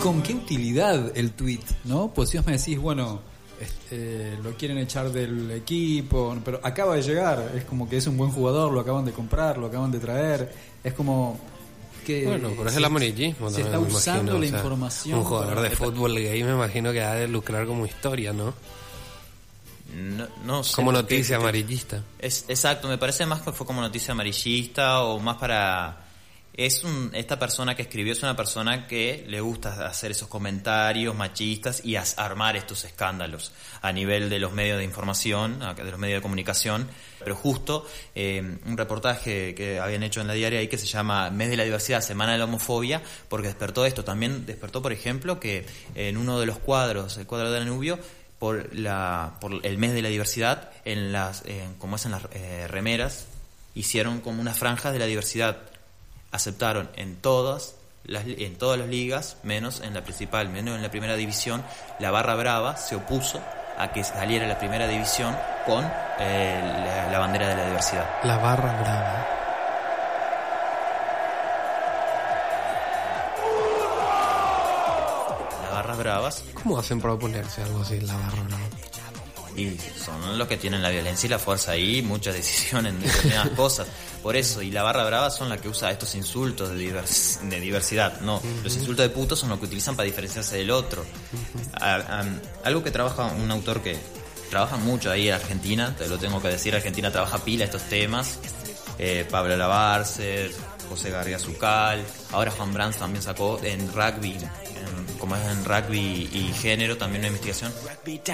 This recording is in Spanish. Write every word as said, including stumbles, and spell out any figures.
con qué utilidad el tweet, ¿no? Pues si vos me decís, bueno, este, lo quieren echar del equipo, pero acaba de llegar, es como que es un buen jugador, lo acaban de comprar, lo acaban de traer, es como que bueno, pero es el amarillismo. Se está usando la o sea, información. Un jugador de fútbol gay me imagino que ha de lucrar como historia, ¿no? No, no sé. Como noticia que, amarillista. Es, exacto, me parece más que fue como noticia amarillista o más para... Es un, esta persona que escribió es una persona que le gusta hacer esos comentarios machistas y as, armar estos escándalos a nivel de los medios de información, de los medios de comunicación. Pero justo eh, un reportaje que habían hecho en la diaria ahí que se llama Mes de la Diversidad, Semana de la Homofobia, porque despertó esto. También despertó, por ejemplo, que en uno de los cuadros, el cuadro de Danubio, por la por el mes de la diversidad, en las eh, como es en las eh, remeras, hicieron como unas franjas de la diversidad. Aceptaron en todas las en todas las ligas, menos en la principal, menos en la primera división. La Barra Brava se opuso a que saliera la primera división con eh, la, la bandera de la diversidad. La Barra Brava. Las Barras Bravas. ¿Cómo hacen para oponerse a algo así, la Barra Brava? Y son los que tienen la violencia y la fuerza ahí, muchas decisiones en determinadas cosas. Por eso, y la Barra Brava son las que usa estos insultos de, divers, de diversidad. No, uh-huh. Los insultos de puto son los que utilizan para diferenciarse del otro. Uh-huh. A, a, algo que trabaja un autor que trabaja mucho ahí en Argentina, te lo tengo que decir, Argentina trabaja pila estos temas. Eh, Pablo Labarce, José García Zucal, ahora Juan Brands también sacó en rugby, en, como es en rugby y género, también una investigación